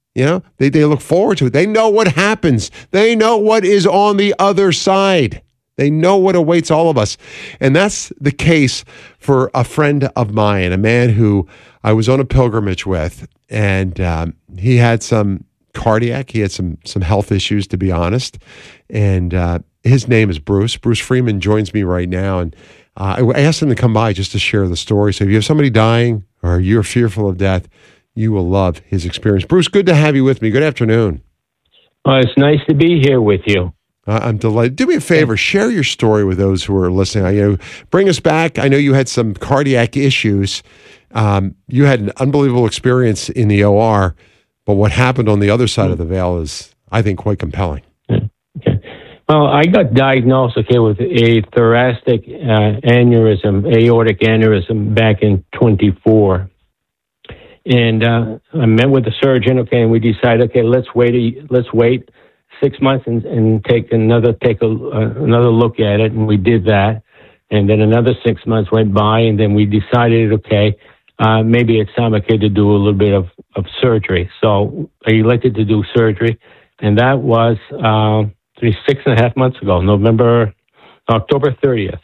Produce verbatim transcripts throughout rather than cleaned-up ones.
You know, they, they look forward to it. They know what happens. They know what is on the other side. They know what awaits all of us. And that's the case for a friend of mine, a man who I was on a pilgrimage with, and um, he had some cardiac, he had some some health issues, to be honest. And uh, his name is Bruce. Bruce Freeman joins me right now. And uh, I asked him to come by just to share the story. So if you have somebody dying or you're fearful of death, you will love his experience. Bruce, good to have you with me. Good afternoon. Oh, it's nice to be here with you. Uh, I'm delighted. Do me a favor, share your story with those who are listening. I, you know, bring us back. I know you had some cardiac issues. Um, you had an unbelievable experience in the O R, but what happened on the other side of the veil is, I think, quite compelling. Okay. Well, I got diagnosed, okay, with a thoracic uh, aneurysm, aortic aneurysm, back in twenty-four. And uh, I met with the surgeon, okay, and we decided, okay, let's wait, a, let's wait six months and, and take another take a uh, another look at it, and we did that. And then another six months went by, and then we decided, okay, uh, maybe it's time, okay, to do a little bit of, of surgery. So I elected to do surgery, and that was uh, three, six and a half months ago, November, October thirtieth.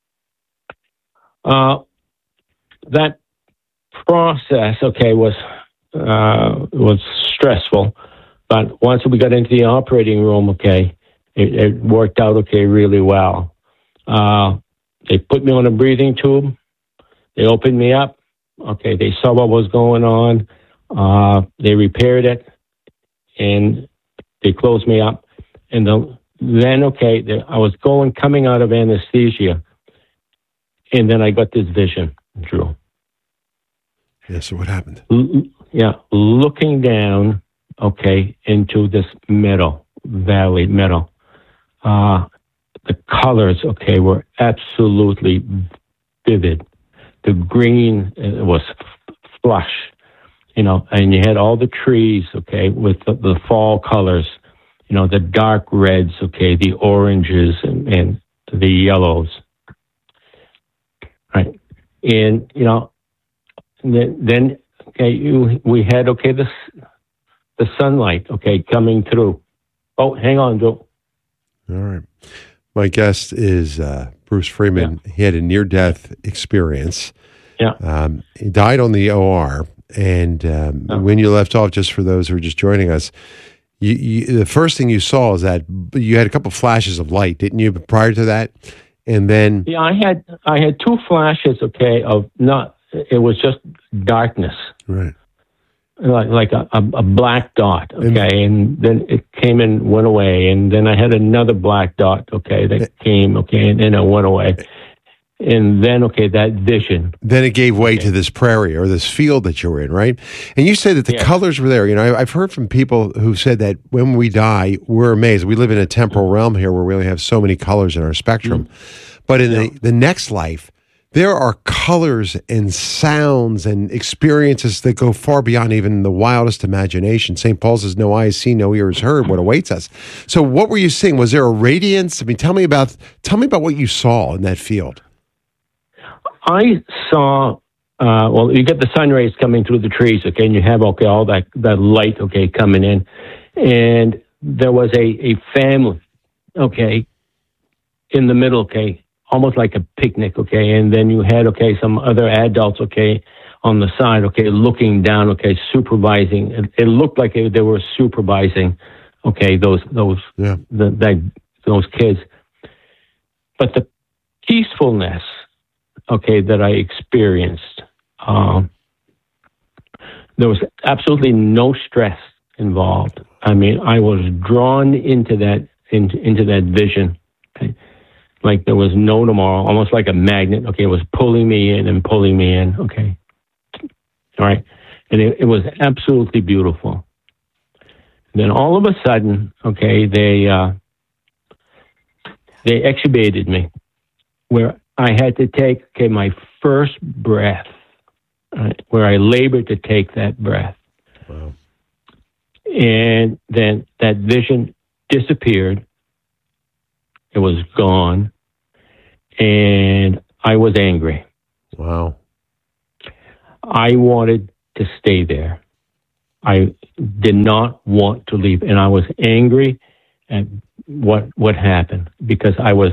Uh, that process, okay, was uh, was stressful. But once we got into the operating room, okay, it, it worked out, okay, really well. Uh, they put me on a breathing tube. They opened me up. Okay, they saw what was going on. Uh, they repaired it, and they closed me up. And the, then, okay, the, I was going, coming out of anesthesia, and then I got this vision, Drew. Yeah, so what happened? L- yeah, looking down, okay, into this meadow, valley meadow. Uh, the colors, okay, were absolutely vivid. The green uh, was f- flush, you know, and you had all the trees, okay, with the, the fall colors, you know, the dark reds, okay, the oranges and, and the yellows. Right. And, you know, then, then okay, you, we had, okay, this, the sunlight, okay, coming through. Oh, hang on, Joe. All right. My guest is uh, Bruce Freeman. Yeah. He had a near-death experience. Yeah. Um, he died on the O R. And um, oh. when you left off, just for those who are just joining us, you, you, the first thing you saw is that you had a couple flashes of light, didn't you, prior to that? And then... Yeah, I had I had two flashes, okay, of not... It was just darkness. Right. Like like a, a, a black dot, okay, and, and then it came and went away, and then I had another black dot, okay, that came, okay, and then it went away, and then, okay, that vision. Then it gave way okay. to this prairie or this field that you were in, right? And you said that the yeah. colors were there. You know, I've heard from people who said that when we die, we're amazed. We live in a temporal realm here where we only have so many colors in our spectrum, mm-hmm. but in yeah. the, the next life, there are colors and sounds and experiences that go far beyond even the wildest imagination. Saint Paul says, no eye has seen, no ear has heard what awaits us. So what were you seeing? Was there a radiance? I mean, tell me about tell me about what you saw in that field. I saw, uh, well, you get the sun rays coming through the trees, okay, and you have, okay, all that, that light, okay, coming in. And there was a, a family, okay, in the middle, okay, almost like a picnic, okay, and then you had, okay, some other adults, okay, on the side, okay, looking down, okay, supervising. It, it looked like they were supervising, okay, those those yeah. the, the, those kids. But the peacefulness, okay, that I experienced, um, there was absolutely no stress involved. I mean, I was drawn into that into, into that vision, okay. Like there was no tomorrow, almost like a magnet. Okay, it was pulling me in and pulling me in. Okay, all right, and it, it was absolutely beautiful. And then all of a sudden, okay, they uh, they extubated me, where I had to take okay my first breath, right, where I labored to take that breath. Wow. And then that vision disappeared. It was gone, and I was angry. Wow. I wanted to stay there. I did not want to leave, and I was angry at what what happened because I was,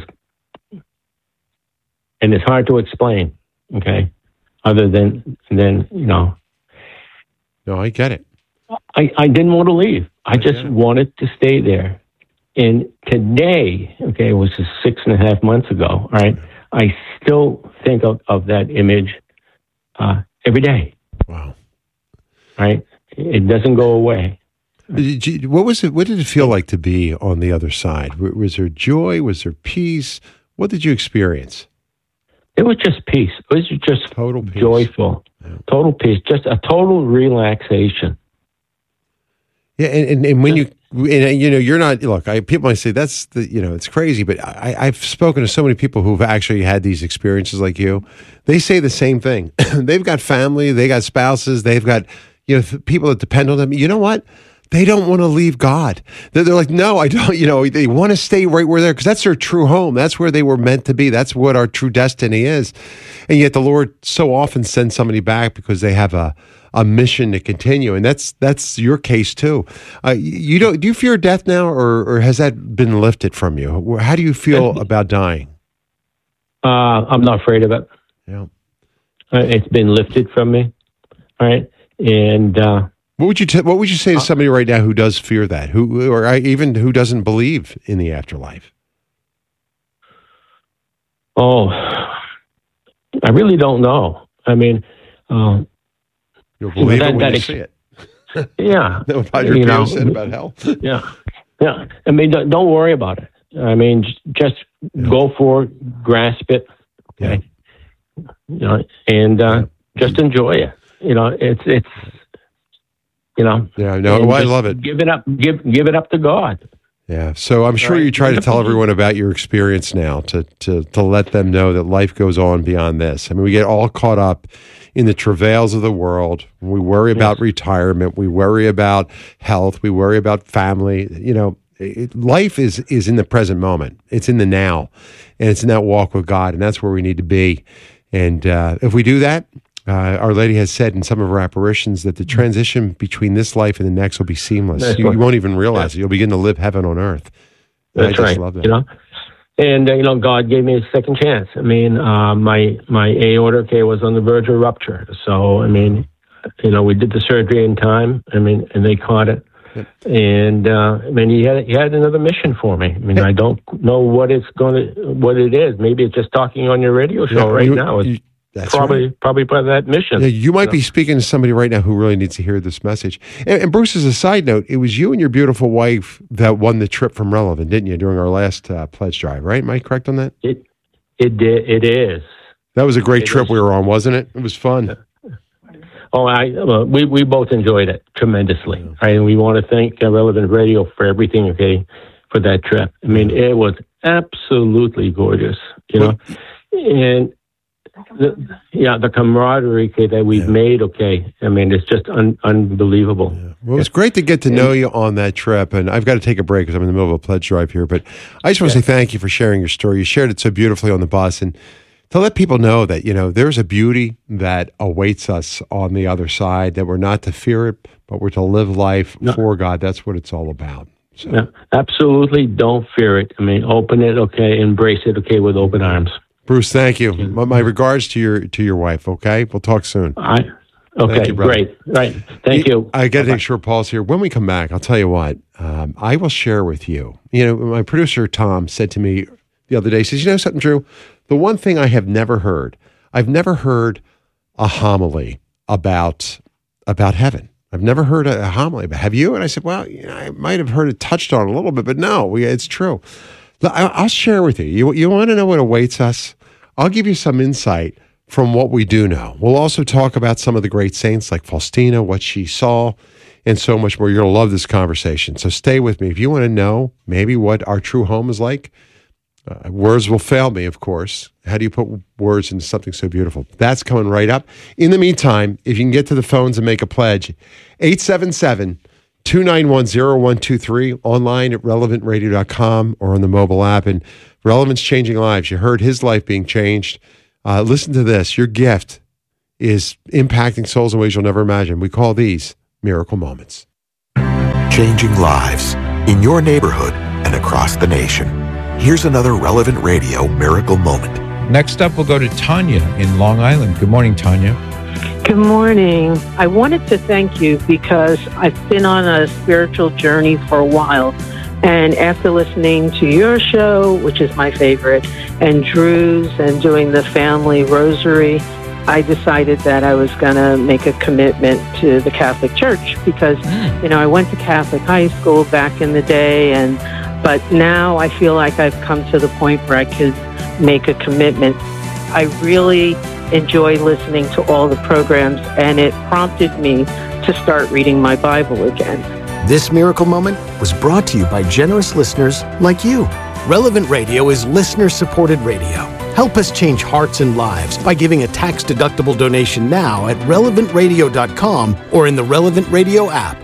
and it's hard to explain. Okay, other than than you know, No, I get it. I I didn't want to leave. I I just get it. wanted to stay there. And today, okay, it was just six and a half months ago. All right, I still think of, of that image uh, every day. Wow. Right, it doesn't go away. Did you, what was it? What did it feel like to be on the other side? W- Was there joy? Was there peace? What did you experience? It was just peace. It was just Total peace. joyful, Yeah. total peace, just a total relaxation. Yeah, and, and, and when you and, you know you're not look, I people might say that's the you know it's crazy, but I, I've spoken to so many people who've actually had these experiences like you. They say the same thing. They've got family, they got spouses, they've got you know th- people that depend on them. You know what? They don't want to leave God. They're, they're like, no, I don't. You know, they want to stay right where they're because that's their true home. That's where they were meant to be. That's what our true destiny is. And yet the Lord so often sends somebody back because they have a a mission to continue, and that's that's your case too. Uh, you don't do you fear death now, or or has that been lifted from you? How do you feel about dying? Uh, I'm not afraid of it. Yeah. Uh, It's been lifted from me. All right, and uh, What would you t- What would you say to somebody right now who does fear that, who or I- even who doesn't believe in the afterlife? oh, I really don't know. I mean, um, You'll believe that- it when that you ex- see it. yeah, That what Padre you Pio know, said about hell. yeah, yeah. I mean, don't, don't worry about it. I mean, j- just Yeah. go for it, grasp it, okay, you know, and uh, Yeah. just enjoy it. You know, it's it's you know. Yeah, no, and well, I just love it. Give it up. Give give it up to God. Yeah. So I'm sure Right. you try to tell everyone about your experience now to, to, to let them know that life goes on beyond this. I mean, we get all caught up in the travails of the world. We worry about retirement. We worry about health. We worry about family. You know, it, life is, is in the present moment. It's in the now, and it's in that walk with God, and that's where we need to be. And uh, if we do that, Uh, Our Lady has said in some of her apparitions that the transition between this life and the next will be seamless. That's You, right. you won't even realize it. You'll begin to live heaven on earth. And That's I just right. love that. You know, and uh, you know, God gave me a second chance. I mean, uh, my my aorta okay, was on the verge of rupture. So I mean, you know, we did the surgery in time. I mean, and they caught it. Yep. And uh, I mean, he had he had another mission for me. I mean, I don't know what it's going to what it is. Maybe it's just talking on your radio show Yeah, right you- now. It's you- that's probably right. probably part of that mission. Yeah, you might be speaking to somebody right now who really needs to hear this message. And, and Bruce, as a side note, it was you and your beautiful wife that won the trip from Relevant, didn't you, during our last uh, pledge drive, right? Am I correct on that? It it did it is. That was a great It trip is. we were on, wasn't it? It was fun. Oh, I well, we we both enjoyed it tremendously. Right? And we want to thank uh, Relevant Radio for everything. Okay, for that trip. I mean, it was absolutely gorgeous. You know, and the, yeah, the camaraderie okay, that we've Yeah. made. Okay, I mean, it's just un, unbelievable. Well, it was great to get to know you on that trip, and I've got to take a break because I'm in the middle of a pledge drive here. But I just want to say thank you for sharing your story. You shared it so beautifully on the bus, and to let people know that you know there's a beauty that awaits us on the other side. That we're not to fear it, but we're to live life No. for God. That's what it's all about. So, Yeah, absolutely, don't fear it. I mean, open it. Okay, embrace it. Okay, with open arms. Bruce, thank you. My, my regards to your to your wife. Okay, we'll talk soon. I. Okay, you, brother. great. Right. Thank you. I got to take a short pause here. When we come back, I'll tell you what. Um, I will share with you. You know, my producer Tom said to me the other day, he says, "You know something, Drew? The one thing I have never heard, I've never heard a homily about about heaven. I've never heard a, a homily about. Have you?" And I said, "Well, you know, I might have heard it touched on a little bit, but no, we, it's true." I- I'll share with you. You you want to know what awaits us? I'll give you some insight from what we do know. We'll also talk about some of the great saints like Faustina, what she saw, and so much more. You're going to love this conversation. So stay with me. If you want to know maybe what our true home is like, uh, words will fail me, of course. How do you put words into something so beautiful? That's coming right up. In the meantime, if you can get to the phones and make a pledge, eight seven seven, two nine one, zero one two three, online at relevant radio dot com or on the mobile app. And Relevant's changing lives. You heard his life being changed. Uh, listen to this. Your gift is impacting souls in ways you'll never imagine. We call these Miracle Moments. Changing lives in your neighborhood and across the nation. Here's another Relevant Radio Miracle Moment. Next up, we'll go to Tanya in Long Island. Good morning, Tanya. Good morning. I wanted to thank you because I've been on a spiritual journey for a while. And after listening to your show, which is my favorite, and Drew's and doing the family rosary, I decided that I was going to make a commitment to the Catholic Church because, you know, I went to Catholic high school back in the day, and but now I feel like I've come to the point where I could make a commitment. I really enjoy listening to all the programs, and it prompted me to start reading my Bible again. This Miracle Moment was brought to you by generous listeners like you. Relevant Radio is listener-supported radio. Help us change hearts and lives by giving a tax-deductible donation now at relevant radio dot com or in the Relevant Radio app.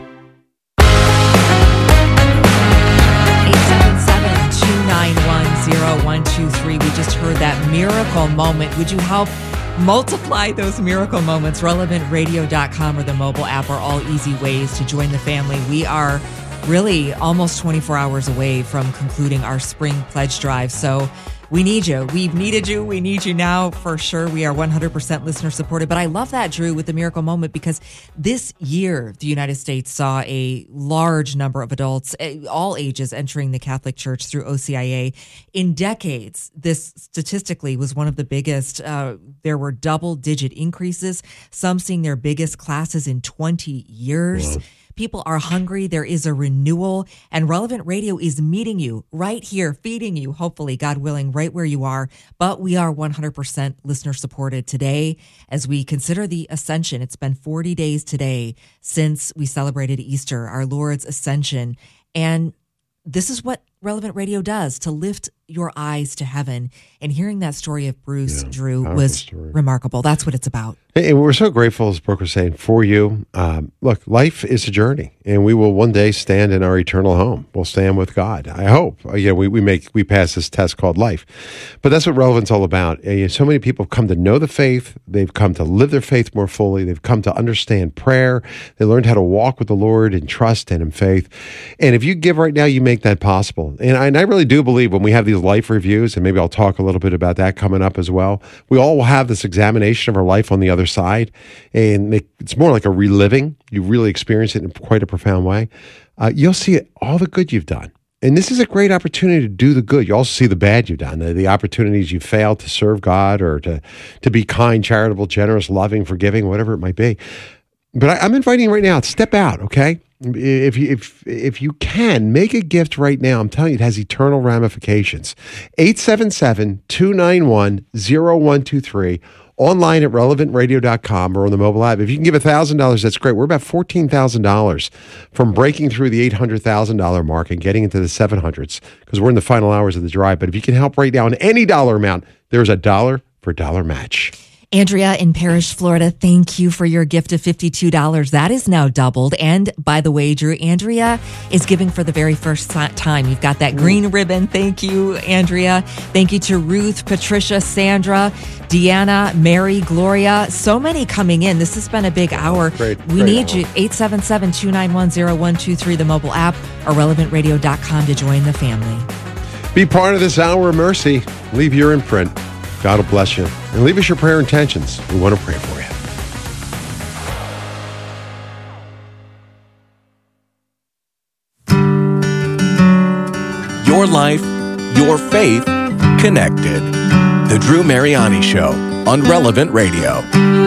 eight seven seven, two nine one, zero one two three. We just heard that Miracle Moment. Would you help multiply those miracle moments? relevant radio dot com or the mobile app are all easy ways to join the family. We are really almost twenty-four hours away from concluding our spring pledge drive. So we need you. We've needed you. We need you now for sure. We are one hundred percent listener supported. But I love that, Drew, with the Miracle Moment, because this year, the United States saw a large number of adults, all ages, entering the Catholic Church through O C I A. In decades, this statistically was one of the biggest. Uh, there were double-digit increases, some seeing their biggest classes in twenty years. Wow. People are hungry. There is a renewal, and Relevant Radio is meeting you right here, feeding you, hopefully, God willing, right where you are. But we are one hundred percent listener supported today as we consider the Ascension. It's been forty days today since we celebrated Easter, our Lord's Ascension. And this is what Relevant Radio does, to lift your eyes to heaven. And hearing that story of Bruce, yeah, Drew, was story. remarkable. That's what it's about. And we're so grateful, as Brooke was saying, for you. Um, look, life is a journey, and we will one day stand in our eternal home. We'll stand with God. I hope. Uh, yeah, we we make we pass this test called life, but that's what Relevant's all about. And, you know, so many people have come to know the faith. They've come to live their faith more fully. They've come to understand prayer. They learned how to walk with the Lord in trust and in faith. And if you give right now, you make that possible. And I, and I really do believe when we have these life reviews, and maybe I'll talk a little bit about that coming up as well, we all will have this examination of our life on the other side, and it's more like a reliving. You really experience it in quite a profound way. Uh, you'll see all the good you've done. And this is a great opportunity to do the good. You also see the bad you've done, the, the opportunities you failed to serve God or to, to be kind, charitable, generous, loving, forgiving, whatever it might be. But I, I'm inviting you right now, step out, okay? If you, if, if you can, make a gift right now. I'm telling you, it has eternal ramifications. eight seven seven, two nine one, zero one two three. Online at relevant radio dot com or on the mobile app. If you can give one thousand dollars, that's great. We're about fourteen thousand dollars from breaking through the eight hundred thousand dollars mark and getting into the seven hundreds because we're in the final hours of the drive. But if you can help right now in any dollar amount, there's a dollar for dollar match. Andrea in Parrish, Florida, thank you for your gift of fifty-two dollars. That is now doubled. And by the way, Drew, Andrea is giving for the very first time. You've got that green ribbon. Thank you, Andrea. Thank you to Ruth, Patricia, Sandra, Deanna, Mary, Gloria. So many coming in. This has been a big hour. Great, we great need hour. you. eight seven seven, two nine one, zero one two three, the mobile app, or relevant radio dot com to join the family. Be part of this hour of mercy. Leave your imprint. God will bless you. And leave us your prayer intentions. We want to pray for you. Your life, your faith, connected. The Drew Mariani Show on Relevant Radio.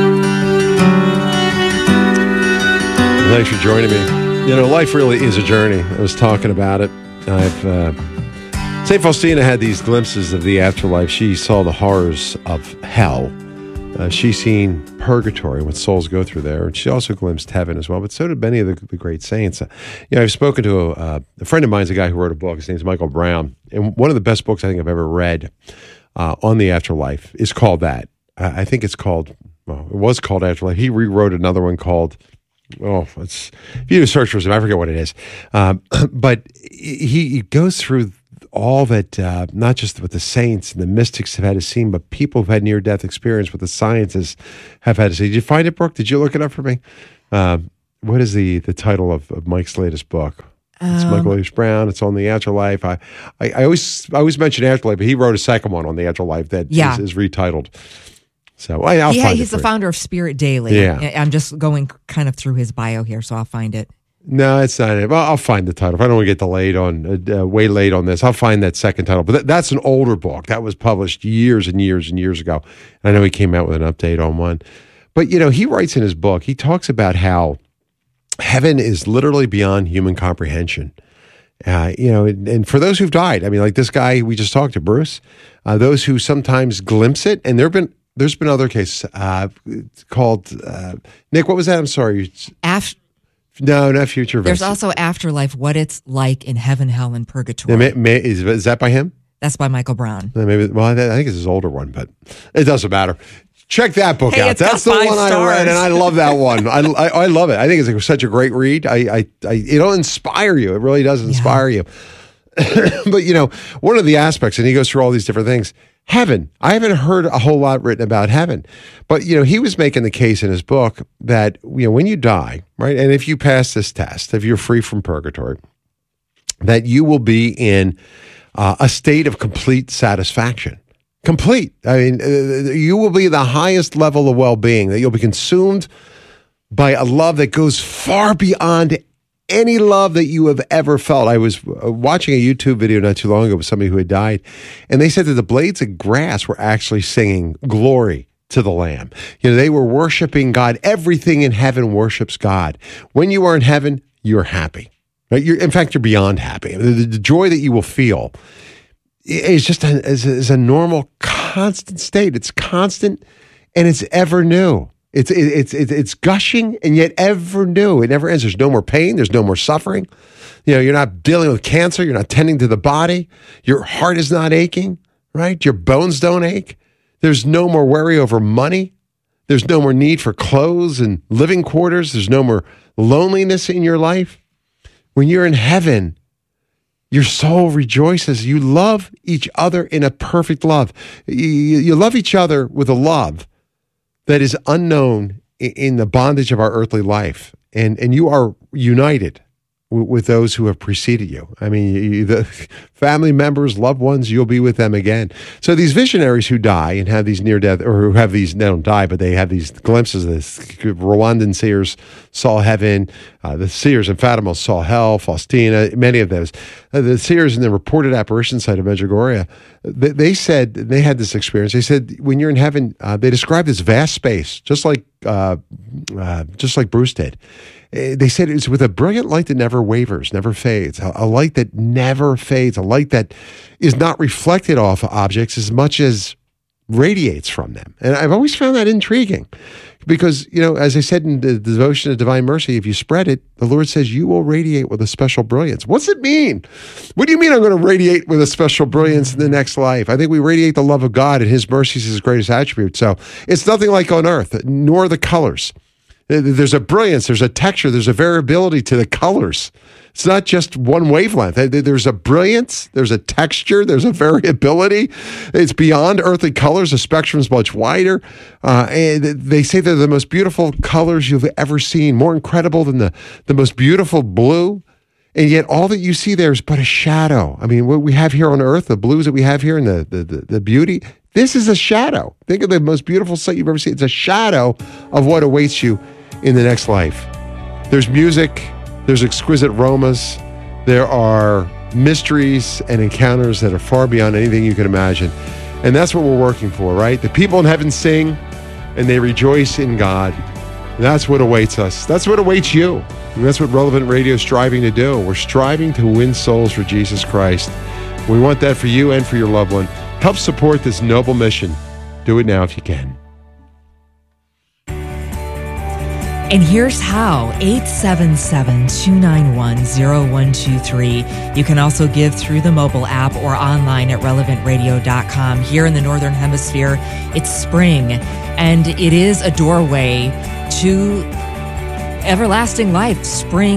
Thanks for joining me. You know, life really is a journey. I was talking about it. I've... Uh, Saint Faustina had these glimpses of the afterlife. She saw the horrors of hell. Uh, she's seen purgatory, what souls go through there. And she also glimpsed heaven as well, but so did many of the, the great saints. Uh, you know, I've spoken to a, uh, a friend of mine's a guy who wrote a book. His name's Michael Brown. And one of the best books I think I've ever read uh, on the afterlife is called that. Uh, I think it's called, well, it was called Afterlife. He rewrote another one called, oh, it's, if you do a search for something, I forget what it is. Um, but he, he goes through all that, uh, not just what the saints and the mystics have had to see, but people who've had near-death experience, what the scientists have had to see. Did you find it, Brooke? Did you look it up for me? Uh, what is the the title of, of Mike's latest book? It's Um, Michael H. Brown. It's on the Afterlife. I, I, I always I always mention Afterlife, but he wrote a second one on the Afterlife that Yeah. is, is retitled. So I, I'll He- find it he's for the you. founder of Spirit Daily. Yeah. I- I'm just going kind of through his bio here, so I'll find it. No, it's not it. Well, I'll find the title. If I don't want to get delayed on, uh, uh, way late on this, I'll find that second title. But th- that's an older book. That was published years and years and years ago. And I know he came out with an update on one. But, you know, he writes in his book, he talks about how heaven is literally beyond human comprehension. Uh, you know, and, and for those who've died, I mean, like this guy we just talked to, Bruce, uh, those who sometimes glimpse it, and there have been, there's been other cases uh, called, uh, Nick, what was that? I'm sorry. Af- No, not Future There's Vista. also Afterlife, What It's Like in Heaven, Hell, and Purgatory. Yeah, may, may, is, is that by him? That's by Michael Brown. Uh, Maybe. Well, I I think it's his older one, but it doesn't matter. Check that book Hey, out. it's got That's the five one I stars. read, and I love that one. I, I, I love it. I think it's such a great read. I, I, I it'll inspire you. It really does inspire you. But you know, one of the aspects, and he goes through all these different things. Heaven. I haven't heard a whole lot written about heaven, but you know, he was making the case in his book that you know when you die, right, and if you pass this test, if you're free from purgatory, that you will be in uh, a state of complete satisfaction. Complete. I mean, uh, you will be the highest level of well-being, that you'll be consumed by a love that goes far beyond any love that you have ever felt. I was uh, watching a YouTube video not too long ago with somebody who had died, and they said that the blades of grass were actually singing glory to the Lamb. You know, they were worshiping God. Everything in heaven worships God. When you are in heaven, you're happy. Right? You're, in fact, you're beyond happy. The, the, the joy that you will feel is just a, is, a, is a normal, constant state. It's constant, and it's ever new. It's it, it's it's it's gushing and yet ever new. It never ends. There's no more pain. There's no more suffering. You know, you're not dealing with cancer. You're not tending to the body. Your heart is not aching. Right? Your bones don't ache. There's no more worry over money. There's no more need for clothes and living quarters. There's no more loneliness in your life. When you're in heaven, your soul rejoices. You love each other in a perfect love. You, you love each other with a love that is unknown in the bondage of our earthly life. And, and you are united w- with those who have preceded you. I mean, you, the family members, loved ones, you'll be with them again. So these visionaries who die and have these near-death, or who have these, they don't die, but they have these glimpses of this. Rwandan seers saw heaven. Uh, the seers in Fatima saw hell. Faustina, many of those. Uh, the seers in the reported apparition site of Medjugorje, they, they said, they had this experience. They said, when you're in heaven, uh, they described this vast space, just like, uh, uh, just like Bruce did. Uh, They said it's with a brilliant light that never wavers, never fades, a, a light that never fades, a light that is not reflected off of objects as much as radiates from them. And I've always found that intriguing because, you know, as I said in the devotion of divine mercy, if you spread it, the Lord says you will radiate with a special brilliance. What's it mean? What do you mean I'm going to radiate with a special brilliance in the next life? I think we radiate the love of God, and his mercy is his greatest attribute. So it's nothing like on earth, nor the colors. There's a brilliance, there's a texture, there's a variability to the colors. It's not just one wavelength. There's a brilliance, there's a texture, there's a variability. It's beyond earthly colors. The spectrum is much wider. Uh, and they say they're the most beautiful colors you've ever seen, more incredible than the, the most beautiful blue. And yet all that you see there is but a shadow. I mean, what we have here on earth, the blues that we have here and the, the, the, the beauty, this is a shadow. Think of the most beautiful sight you've ever seen. It's a shadow of what awaits you in the next life. There's music, there's exquisite aromas, there are mysteries and encounters that are far beyond anything you can imagine. And that's what we're working for, right? The people in heaven sing and they rejoice in God. That's what awaits us. That's what awaits you. And that's what Relevant Radio is striving to do. We're striving to win souls for Jesus Christ. We want that for you and for your loved one. Help support this noble mission. Do it now if you can. And here's how, eight seven seven, two nine one, zero one two three. You can also give through the mobile app or online at relevant radio dot com. Here in the Northern Hemisphere, it's spring, and it is a doorway to everlasting life. Spring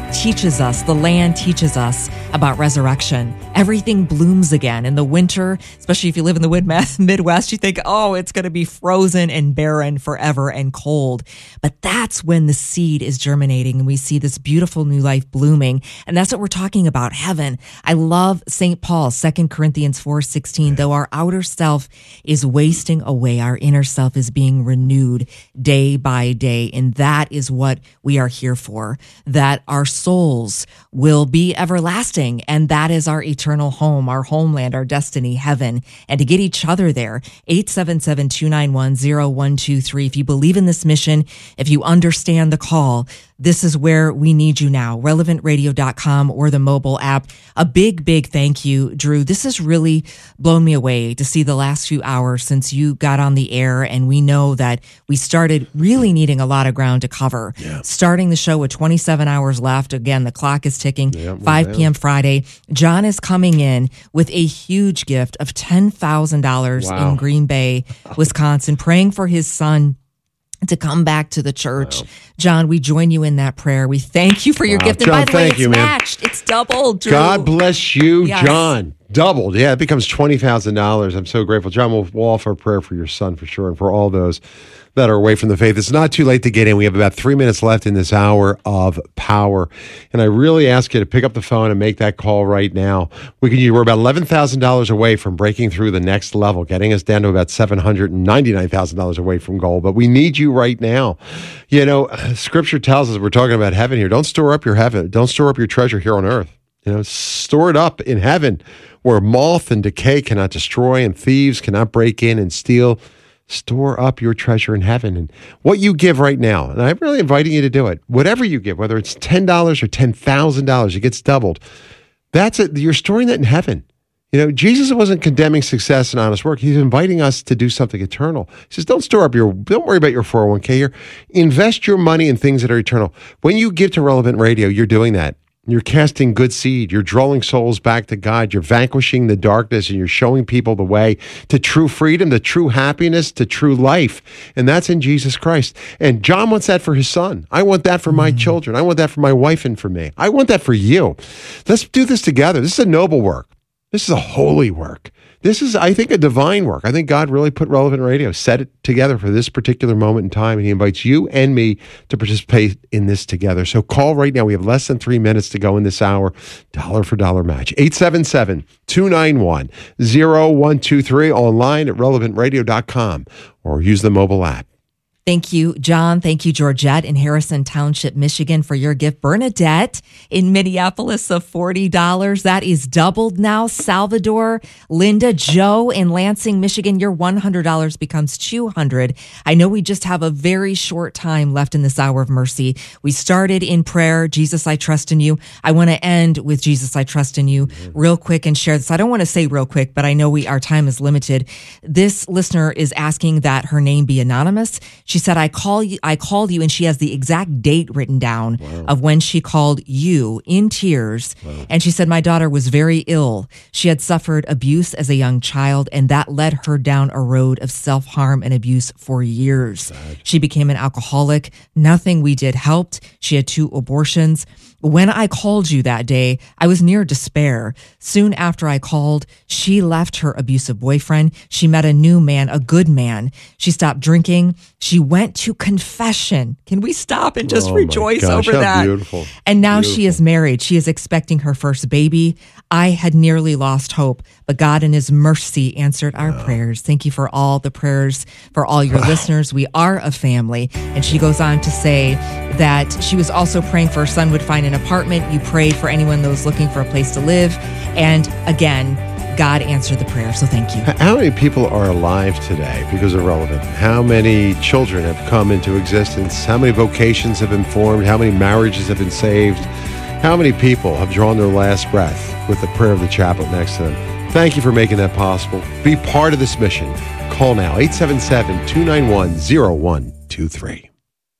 teaches us, the land teaches us about resurrection. Everything blooms again in the winter, especially if you live in the Midwest. You think, oh, it's going to be frozen and barren forever and cold. But that's when the seed is germinating and we see this beautiful new life blooming. And that's what we're talking about, heaven. I love Saint Paul, Second Corinthians four sixteen. Though our outer self is wasting away, our inner self is being renewed day by day. And that is what we are here for, that our souls will be everlasting. And that is our eternal home, our homeland, our destiny, heaven. And to get each other there, eight seven seven, two nine one, zero one two three. If you believe in this mission, if you understand the call, this is where we need you now. relevant radio dot com or the mobile app. A big, big thank you, Drew. This has really blown me away to see the last few hours since you got on the air. And we know that we started really needing a lot of ground to cover. Yeah. Starting the show with twenty-seven hours left. Again, the clock is ticking. Yeah, five p.m. Friday. John is coming in with a huge gift of ten thousand dollars wow. in Green Bay, Wisconsin, praying for his son to come back to the church. Wow. John, we join you in that prayer. We thank you for your wow. gift. And John, by the way, it's you, matched. Man. It's doubled, Drew. God bless you, yes. John. Doubled. Yeah, it becomes twenty thousand dollars. I'm so grateful. John, we'll, we'll offer a prayer for your son for sure and for all those that are away from the faith. It's not too late to get in. We have about three minutes left in this hour of power. And I really ask you to pick up the phone and make that call right now. We can, we're about eleven thousand dollars away from breaking through the next level, getting us down to about seven hundred ninety-nine thousand dollars away from goal. But we need you right now. You know, Scripture tells us, we're talking about heaven here. Don't store up your heaven. Don't store up your treasure here on earth. You know, store it up in heaven where moth and decay cannot destroy and thieves cannot break in and steal. Store up your treasure in heaven. And what you give right now, and I'm really inviting you to do it, whatever you give, whether it's ten dollars or ten thousand dollars, it gets doubled. That's it. You're storing that in heaven. You know, Jesus wasn't condemning success and honest work. He's inviting us to do something eternal. He says, don't store up your, don't worry about your four oh one k here. Invest your money in things that are eternal. When you give to Relevant Radio, you're doing that. You're casting good seed. You're drawing souls back to God. You're vanquishing the darkness and you're showing people the way to true freedom, to true happiness, to true life. And that's in Jesus Christ. And John wants that for his son. I want that for my mm-hmm. children. I want that for my wife and for me. I want that for you. Let's do this together. This is a noble work. This is a holy work. This is, I think, a divine work. I think God really put Relevant Radio, set it together for this particular moment in time, and he invites you and me to participate in this together. So call right now. We have less than three minutes to go in this hour. Dollar for dollar match. eight seven seven, two nine one, zero one two three, online at relevant radio dot com, or use the mobile app. Thank you, John. Thank you, Georgette in Harrison Township, Michigan, for your gift. Bernadette in Minneapolis of forty dollars. That is doubled now. Salvador, Linda, Joe in Lansing, Michigan, your one hundred dollars becomes two hundred dollars. I know we just have a very short time left in this hour of mercy. We started in prayer, Jesus, I trust in you. I want to end with Jesus, I trust in you real quick and share this. I don't want to say real quick, but I know we our time is limited. This listener is asking that her name be anonymous. She said, I call you, I called you, and she has the exact date written down wow. of when she called you in tears. Wow. And she said, my daughter was very ill. She had suffered abuse as a young child, and that led her down a road of self-harm and abuse for years. Sad. She became an alcoholic. Nothing we did helped. She had two abortions. When I called you that day, I was near despair. Soon after I called, she left her abusive boyfriend. She met a new man, a good man. She stopped drinking. She went to confession. Can we stop and just oh rejoice gosh, over that? Beautiful. And now beautiful. She is married. She is expecting her first baby. I had nearly lost hope, but God in his mercy answered our wow. prayers. Thank you for all the prayers for all your wow. listeners. We are a family. And she goes on to say that she was also praying for her son would find an apartment. You prayed for anyone that was looking for a place to live. And again, God answered the prayer. So thank you. How many people are alive today because of Relevant? How many children have come into existence? How many vocations have been formed? How many marriages have been saved? How many people have drawn their last breath with the prayer of the chaplain next to them? Thank you for making that possible. Be part of this mission. Call now, eight seven seven, two nine one, zero one two three.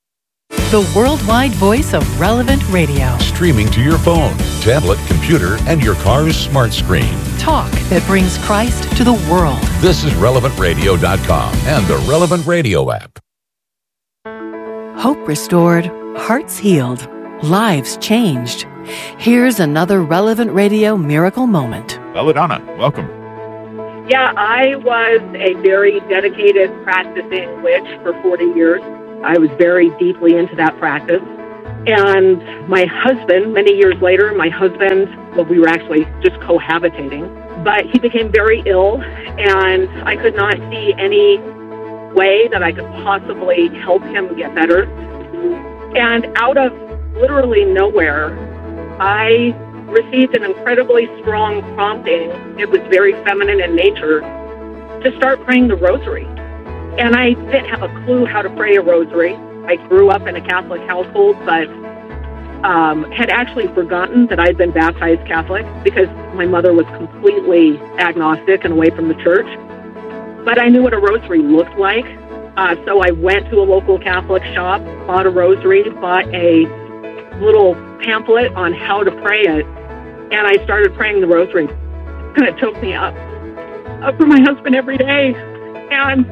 The worldwide voice of Relevant Radio. Streaming to your phone, tablet, computer, and your car's smart screen. Talk that brings Christ to the world. This is relevant radio dot com and the Relevant Radio app. Hope restored, hearts healed. lives changed. Here's another Relevant Radio miracle moment. Belladonna, welcome. Yeah, I was a very dedicated practicing witch for forty years. I was very deeply into that practice. And my husband, many years later, my husband, well, we were actually just cohabitating, but he became very ill, and I could not see any way that I could possibly help him get better. And out of literally nowhere, I received an incredibly strong prompting. It was very feminine in nature, to start praying the rosary. And I didn't have a clue how to pray a rosary. I grew up in a Catholic household, but um, had actually forgotten that I'd been baptized Catholic because my mother was completely agnostic and away from the church. But I knew what a rosary looked like. Uh, so I went to a local Catholic shop, bought a rosary, bought a little pamphlet on how to pray it, and I started praying the rosary. And it took me up, up for my husband every day. And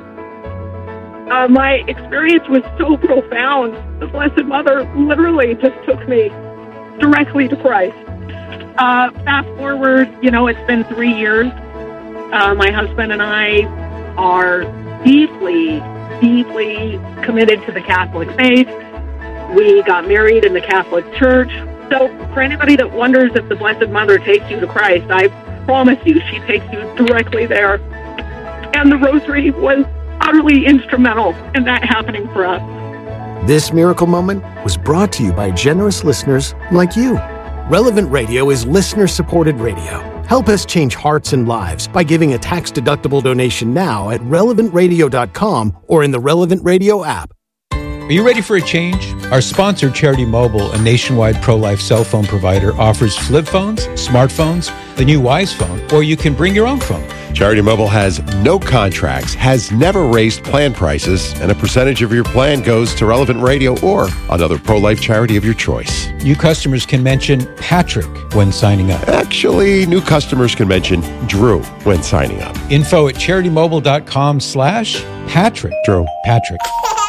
uh, my experience was so profound. The Blessed Mother literally just took me directly to Christ. Uh, fast forward, you know, it's been three years. Uh, my husband and I are deeply, deeply committed to the Catholic faith. We got married in the Catholic Church. So for anybody that wonders if the Blessed Mother takes you to Christ, I promise you she takes you directly there. And the rosary was utterly instrumental in that happening for us. This miracle moment was brought to you by generous listeners like you. Relevant Radio is listener-supported radio. Help us change hearts and lives by giving a tax-deductible donation now at relevant radio dot com or in the Relevant Radio app. Are you ready for a change? Our sponsor, Charity Mobile, a nationwide pro-life cell phone provider, offers flip phones, smartphones, the new Wise Phone, or you can bring your own phone. Charity Mobile has no contracts, has never raised plan prices, and a percentage of your plan goes to Relevant Radio or another pro-life charity of your choice. New customers can mention Patrick when signing up. Actually, new customers can mention Drew when signing up. Info at charitymobile.com slash Patrick. Drew. Patrick.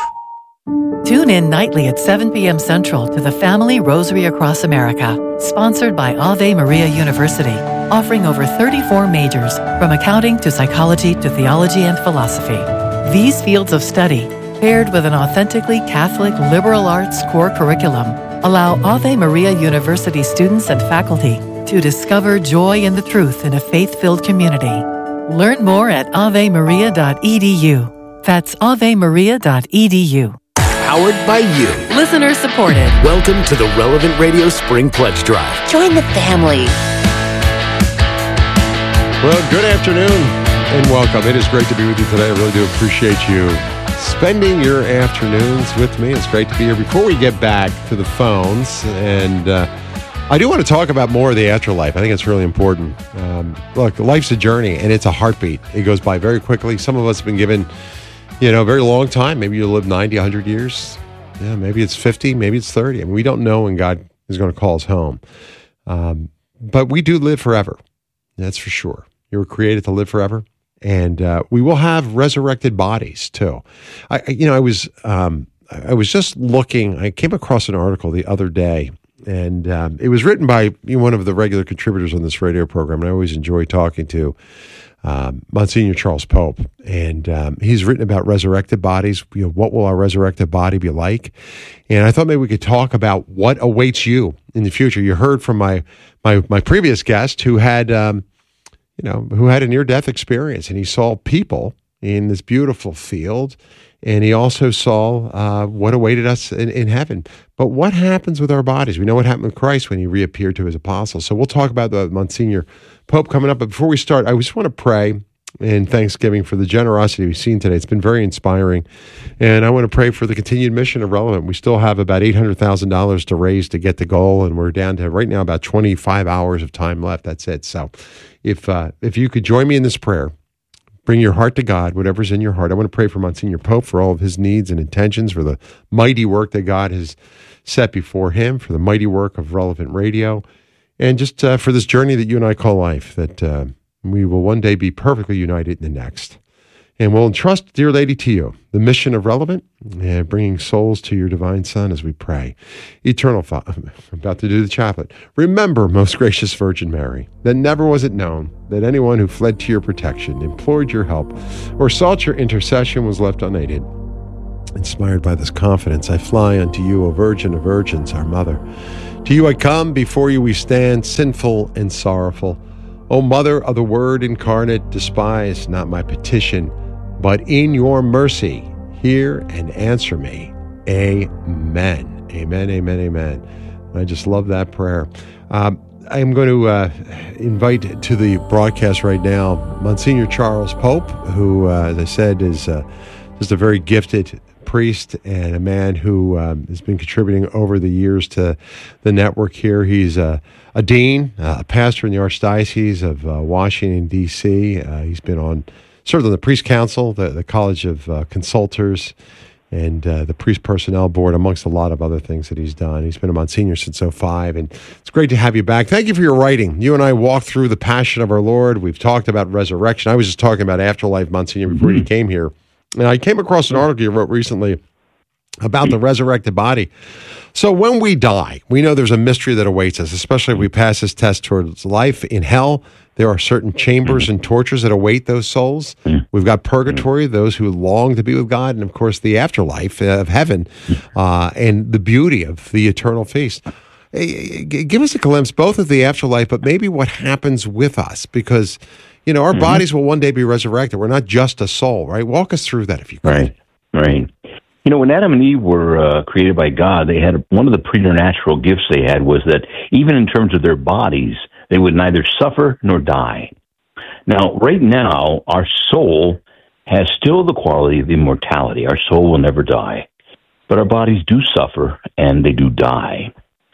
Tune in nightly at seven p.m. Central to the Family Rosary Across America, sponsored by Ave Maria University, offering over thirty-four majors, from accounting to psychology to theology and philosophy. These fields of study, paired with an authentically Catholic liberal arts core curriculum, allow Ave Maria University students and faculty to discover joy in the truth in a faith-filled community. Learn more at ave maria dot e d u. That's ave maria dot e d u. Powered by you. Listener supported. Welcome to the Relevant Radio Spring Pledge Drive. Join the family. Well, good afternoon and welcome. It is great to be with you today. I really do appreciate you spending your afternoons with me. It's great to be here. Before we get back to the phones, and uh, I do want to talk about more of the afterlife. I think it's really important. Um, look, life's a journey, and it's a heartbeat. It goes by very quickly. Some of us have been given, you know, a very long time. Maybe you'll live ninety, one hundred years. Yeah, maybe it's fifty, maybe it's thirty. I mean, we don't know when God is going to call us home. Um, but we do live forever. That's for sure. You were created to live forever. And uh, we will have resurrected bodies too. I, you know, I was um, I was just looking. I came across an article the other day, and um, it was written by one of the regular contributors on this radio program. And I always enjoy talking to um, Monsignor Charles Pope, and um, he's written about resurrected bodies. You know, what will our resurrected body be like? And I thought maybe we could talk about what awaits you in the future. You heard from my my my previous guest who had. Um, you know, who had a near-death experience, and he saw people in this beautiful field, and he also saw uh, what awaited us in, in heaven. But what happens with our bodies? We know what happened with Christ when he reappeared to his apostles. So we'll talk about the Monsignor Pope coming up. But before we start, I just want to pray in thanksgiving for the generosity we've seen today. It's been very inspiring. And I want to pray for the continued mission of Relevant. We still have about eight hundred thousand dollars to raise to get the goal, and we're down to right now about twenty-five hours of time left. That's it. So if uh, if you could join me in this prayer, bring your heart to God, whatever's in your heart. I want to pray for Monsignor Pope for all of his needs and intentions, for the mighty work that God has set before him, for the mighty work of Relevant Radio, and just uh, for this journey that you and I call life, that uh, we will one day be perfectly united in the next. And we'll entrust, dear lady, to you the mission of Relevant and bringing souls to your divine Son as we pray. Eternal Father, I'm about to do the chaplet. Remember, most gracious Virgin Mary, that never was it known that anyone who fled to your protection, implored your help, or sought your intercession was left unaided. Inspired by this confidence, I fly unto you, O Virgin of Virgins, our Mother. To you I come, before you we stand, sinful and sorrowful. O Mother of the Word incarnate, despise not my petition, but in your mercy, hear and answer me. Amen. Amen, amen, amen. I just love that prayer. Um, I'm going to uh, invite to the broadcast right now Monsignor Charles Pope, who, uh, as I said, is uh, just a very gifted priest and a man who um, has been contributing over the years to the network here. He's uh, a dean, uh, a pastor in the Archdiocese of uh, Washington, D C Uh, he's been on, served on the Priest Council, the, the College of uh, Consultors, and uh, the Priest Personnel Board, amongst a lot of other things that he's done. He's been a Monsignor since oh five, and it's great to have you back. Thank you for your writing. You and I walked through the Passion of our Lord. We've talked about resurrection. I was just talking about afterlife, Monsignor, before mm-hmm. you came here. And I came across an article you wrote recently about the resurrected body. So when we die, we know there's a mystery that awaits us, especially if we pass this test towards life. In hell, there are certain chambers and tortures that await those souls. We've got purgatory, those who long to be with God, and of course the afterlife of heaven, uh, and the beauty of the eternal feast. Give us a glimpse both of the afterlife, but maybe what happens with us, because, you know, our mm-hmm. bodies will one day be resurrected. We're not just a soul, right? Walk us through that if you could. Right, right. You know, when Adam and Eve were uh, created by God, they had one of the preternatural gifts they had was that even in terms of their bodies, they would neither suffer nor die. Now, right now, our soul has still the quality of immortality. Our soul will never die. But our bodies do suffer and they do die.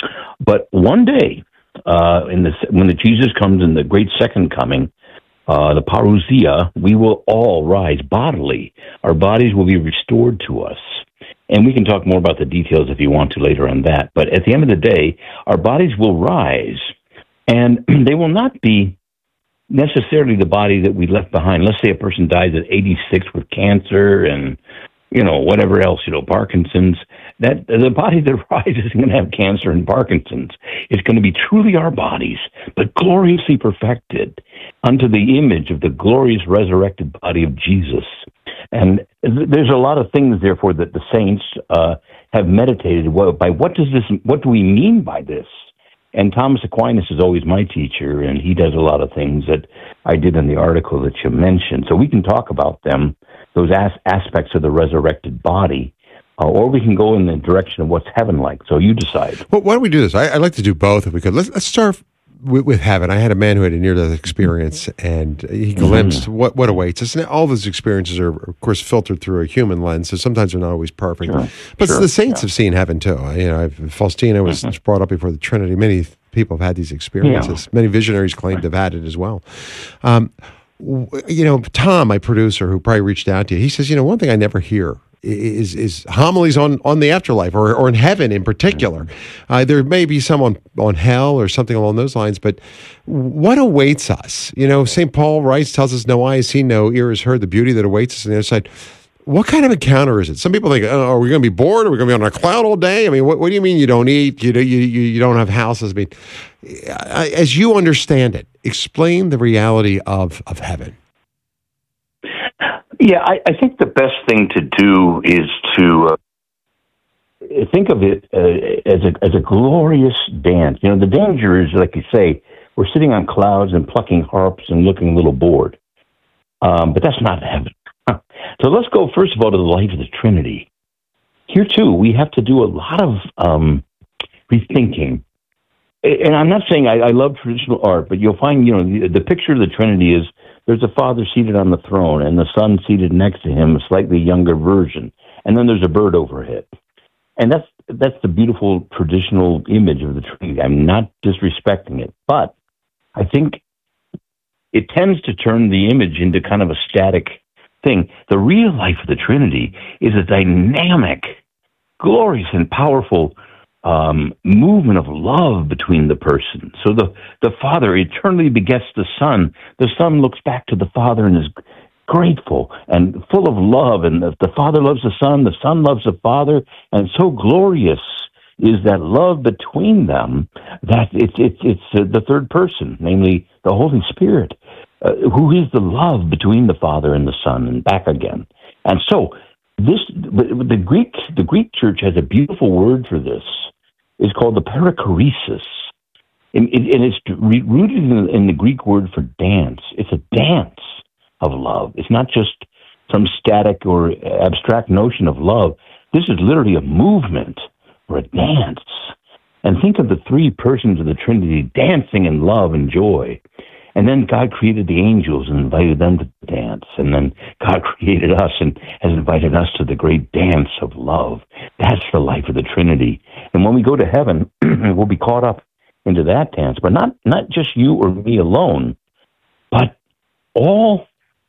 But one day, uh, in the, when the Jesus comes in the great second coming, uh, the parousia, we will all rise bodily. Our bodies will be restored to us. And we can talk more about the details if you want to later on that. But at the end of the day, our bodies will rise, and they will not be necessarily the body that we left behind. Let's say a person dies at eighty-six with cancer and, you know, whatever else, you know, Parkinson's. That the body that rises isn't going to have cancer and Parkinson's. It's going to be truly our bodies, but gloriously perfected unto the image of the glorious resurrected body of Jesus. And there's a lot of things, therefore, that the saints uh, have meditated by. What does this? What do we mean by this? And Thomas Aquinas is always my teacher, and he does a lot of things that I did in the article that you mentioned. So we can talk about them, those as- aspects of the resurrected body, uh, or we can go in the direction of what's heaven like. So you decide. Well, why don't we do this? I, I'd like to do both if we could. Let's, let's start with, with heaven. I had a man who had a near-death experience, and he glimpsed mm-hmm. what, what awaits us. And all those experiences are, of course, filtered through a human lens, so sometimes they're not always perfect. Sure. But sure. the saints yeah. have seen heaven, too. You know, Faustina was mm-hmm. brought up before the Trinity. Many people have had these experiences. Yeah. Many visionaries claim to have had it as well. Um, you know, Tom, my producer, who probably reached out to you, he says, you know, one thing I never hear is is homilies on, on the afterlife or, or in heaven in particular. Uh, there may be some on, on hell or something along those lines, but what awaits us? You know, Saint Paul writes, tells us, no eye has seen, no ear has heard the beauty that awaits us on the other side. What kind of encounter is it? Some people think, oh, are we going to be bored? Are we going to be on a cloud all day? I mean, what, what do you mean you don't eat? You, you, you, you don't have houses? I mean, as you understand it, explain the reality of, of heaven. Yeah, I, I think the best thing to do is to uh, think of it uh, as a as a glorious dance. You know, the danger is, like you say, we're sitting on clouds and plucking harps and looking a little bored. Um, but that's not heaven. So let's go, first of all, to the life of the Trinity. Here, too, we have to do a lot of um, rethinking. And I'm not saying I, I love traditional art, but you'll find, you know, the, the picture of the Trinity is there's a Father seated on the throne and the Son seated next to him, a slightly younger version. And then there's a bird overhead. And that's that's the beautiful traditional image of the Trinity. I'm not disrespecting it, but I think it tends to turn the image into kind of a static thing. The real life of the Trinity is a dynamic, glorious, and powerful um, movement of love between the persons. So the, the Father eternally begets the Son. The Son looks back to the Father and is grateful and full of love, and the, the Father loves the Son, the Son loves the Father, and so glorious is that love between them that it's it's it's uh, the third person, namely the Holy Spirit, uh, who is the love between the Father and the Son, and back again. And so this the Greek the Greek church has a beautiful word for this. It's called the perichoresis, and, and it's rooted in, in the Greek word for dance. It's a dance of love. It's not just some static or abstract notion of love. This is literally a movement or a dance. And think of the three persons of the Trinity dancing in love and joy. And then God created the angels and invited them to dance. And then God created us and has invited us to the great dance of love. That's the life of the Trinity. And when we go to heaven, we'll be caught up into that dance. But not, not just you or me alone, but all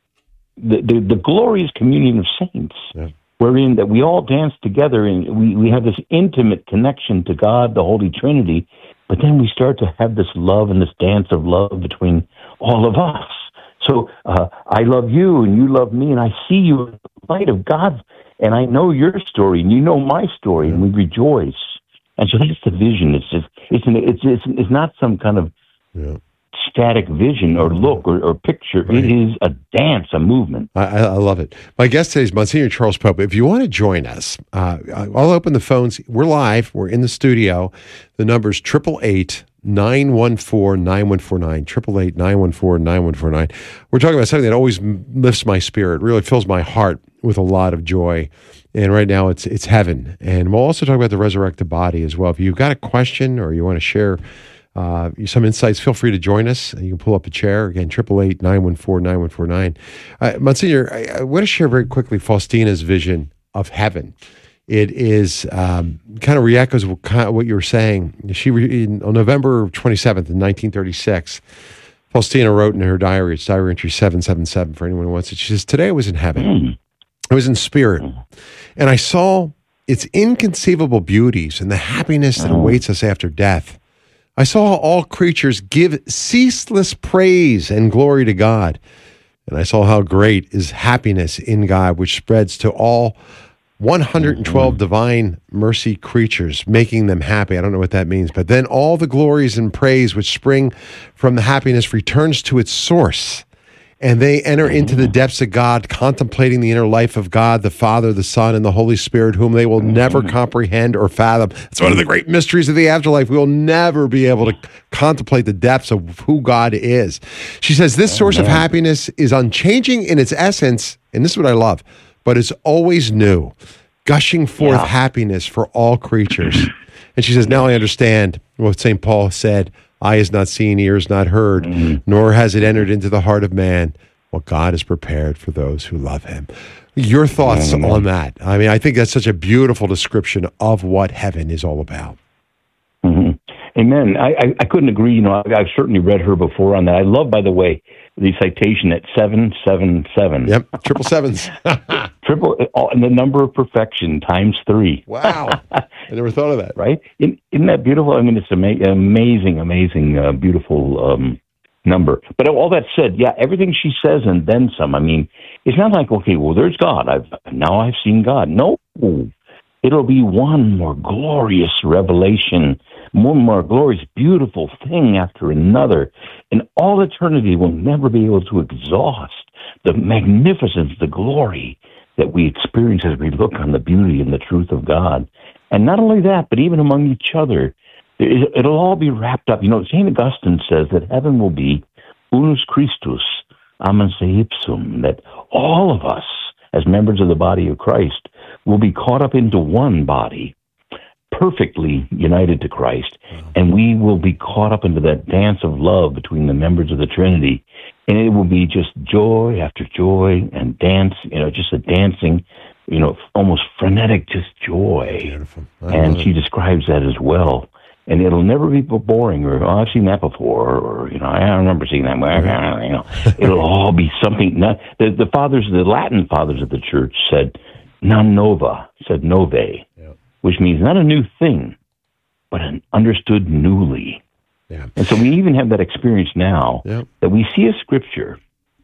the, the, the glorious communion of saints. Yeah. Wherein that we all dance together and we, we have this intimate connection to God, the Holy Trinity, but then we start to have this love and this dance of love between all of us. So uh, I love you and you love me, and I see you in the light of God, and I know your story and you know my story, and we rejoice. And so that's the vision. It's just, it's an, it's it's, it's not some kind of yeah. static vision or look or, or picture. Right. It is a dance, a movement. I, I love it. My guest today is Monsignor Charles Pope. If you want to join us, uh, I'll open the phones. We're live. We're in the studio. The number's eight eight eight, nine one four, nine one four nine, eight eight eight, nine one four, nine one four nine. We're talking about something that always lifts my spirit, really fills my heart with a lot of joy. And right now it's it's heaven. And we'll also talk about the resurrected body as well. If you've got a question or you want to share Uh, some insights, feel free to join us. You can pull up a chair. Again, eight eight eight, nine one four, nine one four nine. Uh, Monsignor, I, I want to share very quickly Faustina's vision of heaven. It is um, kind of re-echoes what, kind of what you were saying. She re- in, on November twenty-seventh, in nineteen thirty-six, Faustina wrote in her diary, it's diary entry seven seven seven for anyone who wants it. She says, "Today I was in heaven. Mm. I was in spirit, and I saw its inconceivable beauties and the happiness that awaits us after death. I saw all creatures give ceaseless praise and glory to God. And I saw how great is happiness in God, which spreads to all one hundred twelve mm-hmm. divine mercy creatures, making them happy." I don't know what that means. But then all the glories and praise which spring from the happiness returns to its source. And they enter into the depths of God, contemplating the inner life of God, the Father, the Son, and the Holy Spirit, whom they will never comprehend or fathom. It's one of the great mysteries of the afterlife. We will never be able to contemplate the depths of who God is. She says, this source of happiness is unchanging in its essence, and this is what I love, but it's always new, gushing forth yeah. happiness for all creatures. And she says, now I understand what Saint Paul said, eye has not seen, ears not heard, mm-hmm. nor has it entered into the heart of man what God has prepared for those who love him. Your thoughts mm-hmm. on that? I mean, I think that's such a beautiful description of what heaven is all about. Mm-hmm. Amen. I, I, I couldn't agree. You know, I, I've certainly read her before on that. I love, by the way, the citation at seven seven seven. Yep, triple sevens. Triple, and the number of perfection times three. Wow. I never thought of that. Right? Isn't that beautiful? I mean, it's an ama- amazing, amazing, uh, beautiful um, number. But all that said, yeah, everything she says and then some. I mean, it's not like, okay, well, there's God. I've now I've seen God. No. It'll be one more glorious revelation, one more glorious, beautiful thing after another. And all eternity will never be able to exhaust the magnificence, the glory that we experience as we look on the beauty and the truth of God. And not only that, but even among each other, it'll all be wrapped up. You know, Saint Augustine says that heaven will be unus Christus, amen se ipsum, that all of us, as members of the body of Christ, will be caught up into one body, perfectly united to Christ, and we will be caught up into that dance of love between the members of the Trinity, and it will be just joy after joy and dance, you know, just a dancing, you know, almost frenetic, just joy. Beautiful. And she describes that as well. And it'll never be boring, or, oh, I've seen that before, or, you know, I don't remember seeing that. You know, it'll all be something. Not, the, the fathers, the Latin fathers of the church said, non nova, said nove, yeah. which means not a new thing, but an understood newly. Yeah. And so we even have that experience now, yeah. that we see a scripture,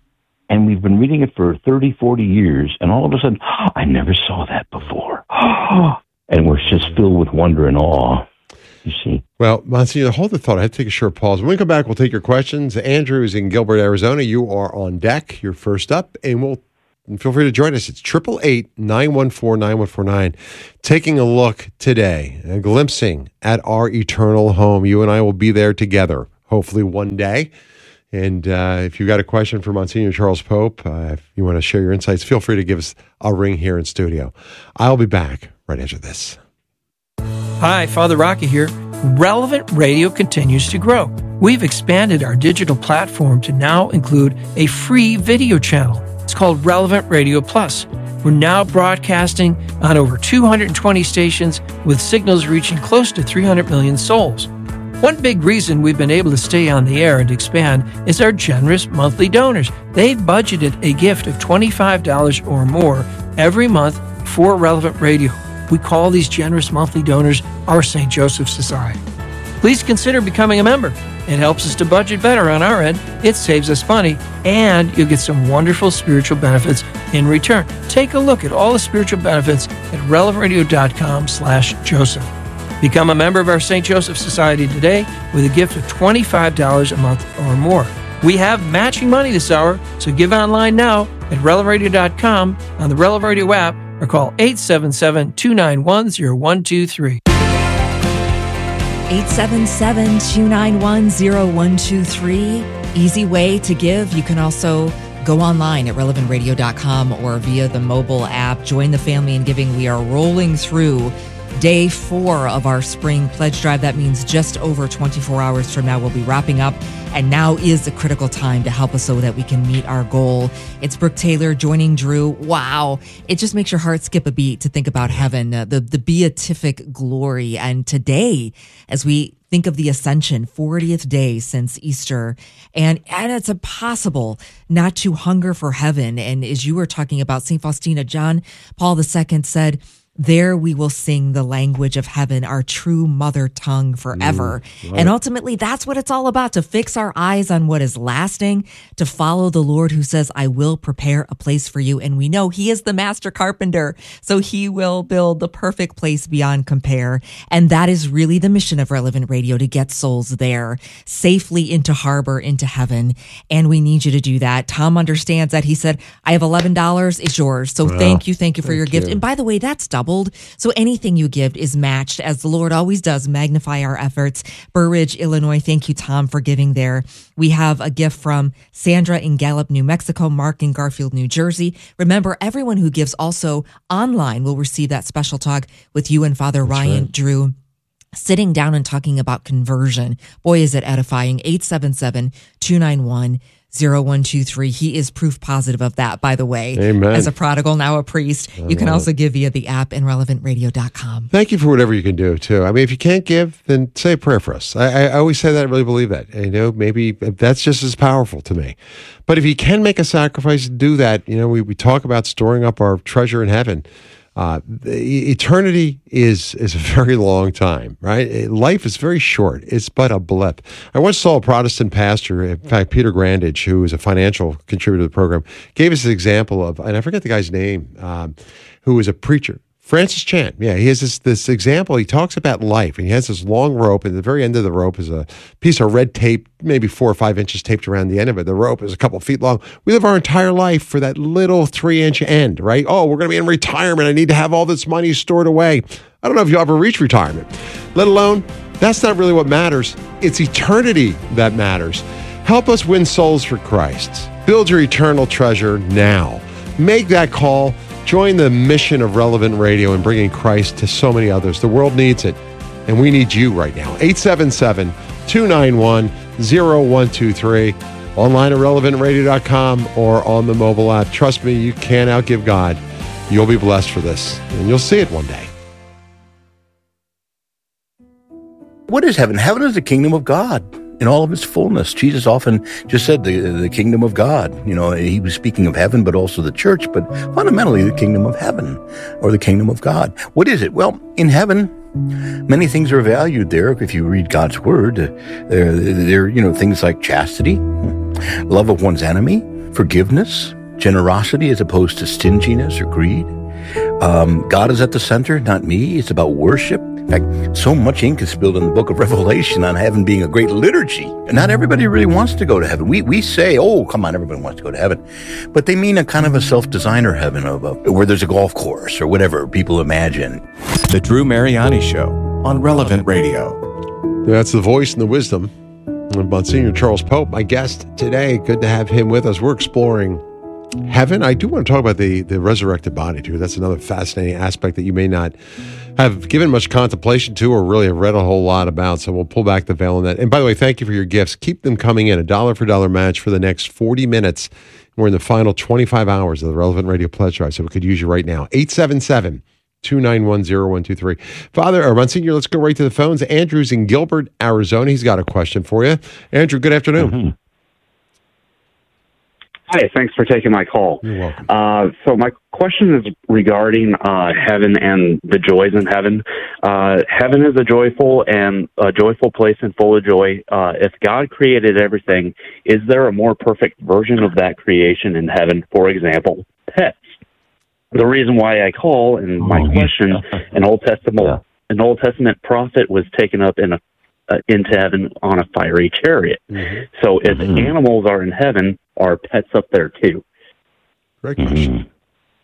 And we've been reading it for thirty, forty years, and all of a sudden, oh, I never saw that before. And we're just filled with wonder and awe, you see. Well, Monsignor, hold the thought. I have to take a short pause. When we come back, we'll take your questions. Andrew is in Gilbert, Arizona. You are on deck. You're first up, and we'll feel free to join us. It's eight eight eight, nine one four, nine one four nine. Taking a look today, a glimpsing at our eternal home. You and I will be there together, hopefully one day. And uh, if you've got a question for Monsignor Charles Pope, uh, if you want to share your insights, feel free to give us a ring here in studio. I'll be back right after this. Hi, Father Rocky here. Relevant Radio continues to grow. We've expanded our digital platform to now include a free video channel. It's called Relevant Radio Plus. We're now broadcasting on over two hundred twenty stations with signals reaching close to three hundred million souls. One big reason we've been able to stay on the air and expand is our generous monthly donors. They've budgeted a gift of twenty-five dollars or more every month for Relevant Radio. We call these generous monthly donors our Saint Joseph Society. Please consider becoming a member. It helps us to budget better on our end, it saves us money, and you'll get some wonderful spiritual benefits in return. Take a look at all the spiritual benefits at relevant radio dot com slash Joseph. Become a member of our Saint Joseph Society today with a gift of twenty-five dollars a month or more. We have matching money this hour, so give online now at relevant radio dot com, on the Relevant Radio app, or call eight seven seven, two nine one, zero one two three. eight seven seven, two nine one, zero one two three. Easy way to give. You can also go online at relevant radio dot com or via the mobile app. Join the family in giving. We are rolling through day four of our spring pledge drive. That means just over twenty-four hours from now, we'll be wrapping up. And now is the critical time to help us so that we can meet our goal. It's Brooke Taylor joining Drew. Wow. It just makes your heart skip a beat to think about heaven, uh, the, the beatific glory. And today, as we think of the Ascension, fortieth day since Easter, and, and it's impossible not to hunger for heaven. And as you were talking about Saint Faustina, John Paul the Second said, there we will sing the language of heaven, our true mother tongue forever. Mm, right. And ultimately, that's what it's all about, to fix our eyes on what is lasting, to follow the Lord who says, I will prepare a place for you. And we know he is the master carpenter, so he will build the perfect place beyond compare. And that is really the mission of Relevant Radio, to get souls there, safely into harbor, into heaven. And we need you to do that. Tom understands that. He said, I have eleven dollars, it's yours. So wow. thank you, thank you for thank your you. gift. And by the way, that's double. So anything you give is matched, as the Lord always does, magnify our efforts. Burr Ridge, Illinois. Thank you, Tom, for giving there. We have a gift from Sandra in Gallup, New Mexico, Mark in Garfield, New Jersey. Remember, everyone who gives also online will receive that special talk with you and Father That's Ryan right. Drew, sitting down and talking about conversion. Boy, is it edifying. eight seven seven, two nine one, zero one two three. He is proof positive of that, by the way. Amen. As a prodigal, now a priest. I you can also it. give via the app and relevant radio dot com. Thank you for whatever you can do, too. I mean, if you can't give, then say a prayer for us. I, I always say that. I really believe that. You know, maybe that's just as powerful to me. But if you can make a sacrifice, do that. You know, we, we talk about storing up our treasure in heaven. Uh, eternity is is a very long time, right? Life is very short. It's but a blip. I once saw a Protestant pastor, in fact, Peter Grandage, who is a financial contributor to the program, gave us an example of, and I forget the guy's name, um, who was a preacher. Francis Chan, yeah, he has this this example. He talks about life, and he has this long rope, and at the very end of the rope is a piece of red tape, maybe four or five inches taped around the end of it. The rope is a couple feet long. We live our entire life for that little three-inch end, right? Oh, we're going to be in retirement. I need to have all this money stored away. I don't know if you'll ever reach retirement, let alone, that's not really what matters. It's eternity that matters. Help us win souls for Christ. Build your eternal treasure now. Make that call. Join the mission of Relevant Radio in bringing Christ to so many others. The world needs it, and we need you right now. eight seven seven, two nine one, zero one two three. Online at relevant radio dot com or on the mobile app. Trust me, you can't outgive God. You'll be blessed for this, and you'll see it one day. What is heaven? Heaven is the kingdom of God in all of its fullness. Jesus often just said the, the kingdom of God. You know, he was speaking of heaven, but also the church, but fundamentally the kingdom of heaven or the kingdom of God. What is it? Well, in heaven, many things are valued there. If you read God's word, there, there, you know, things like chastity, love of one's enemy, forgiveness, generosity as opposed to stinginess or greed. Um, God is at the center, not me. It's about worship. In fact, so much ink is spilled in the book of Revelation on heaven being a great liturgy. And not everybody really wants to go to heaven. We we say, oh, come on, everybody wants to go to heaven. But they mean a kind of a self-designer heaven of a, where there's a golf course or whatever people imagine. The Drew Mariani Show on Relevant Radio. That's the voice and the wisdom of Monsignor Charles Pope, my guest today. Good to have him with us. We're exploring heaven. I do want to talk about the, the resurrected body, too. That's another fascinating aspect that you may not have given much contemplation to or really have read a whole lot about. So we'll pull back the veil on that. And by the way, thank you for your gifts. Keep them coming in. A dollar for dollar match for the next forty minutes. We're in the final twenty-five hours of the Relevant Radio Pledge Drive, so we could use you right now. eight seven seven, two nine one, zero one two three. Father, or Monsignor, let's go right to the phones. Andrew's in Gilbert, Arizona. He's got a question for you. Andrew, good afternoon. Mm-hmm. Hi, thanks for taking my call. You're welcome. Uh, so my question is regarding uh, heaven and the joys in heaven. Uh, heaven is a joyful and a joyful place and full of joy. Uh, if God created everything, is there a more perfect version of that creation in heaven? For example, pets. The reason why I call and my oh, question, an Old Testament yeah. an Old Testament prophet was taken up in a uh, into heaven on a fiery chariot. Mm-hmm. So if mm-hmm. animals are in heaven, are pets up there too? Great question. Mm-hmm.